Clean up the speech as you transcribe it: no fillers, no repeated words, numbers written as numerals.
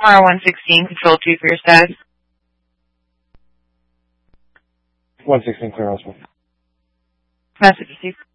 R116, control 2 for your status. 116, clear elsewhere. Message received.